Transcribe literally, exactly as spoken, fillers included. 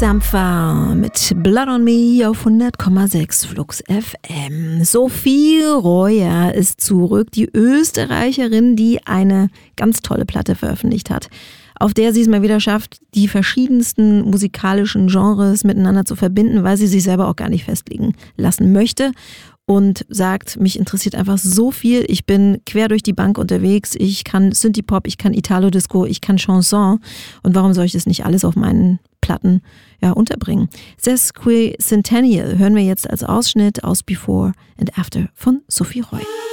Sampfer mit Blood on Me auf hundert Komma sechs Flux F M. Sophie Royer ist zurück, die Österreicherin, die eine ganz tolle Platte veröffentlicht hat, auf der sie es mal wieder schafft, die verschiedensten musikalischen Genres miteinander zu verbinden, weil sie sich selber auch gar nicht festlegen lassen möchte. Und sagt, mich interessiert einfach so viel. Ich bin quer durch die Bank unterwegs. Ich kann Synthie-Pop, ich kann Italo-Disco, ich kann Chanson. Und warum soll ich das nicht alles auf meinen Platten ja, unterbringen? Sesquicentennial hören wir jetzt als Ausschnitt aus Before and After von Sophie Royer.